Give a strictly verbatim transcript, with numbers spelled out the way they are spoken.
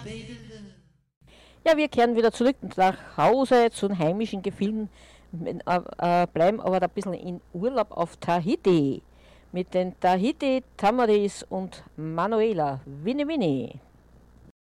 Ja, wir kehren wieder zurück nach Hause zu den heimischen Gefilden, äh, äh, bleiben aber da ein bisschen in Urlaub auf Tahiti mit den Tahiti Tamaris und Manuela Winnie Winnie.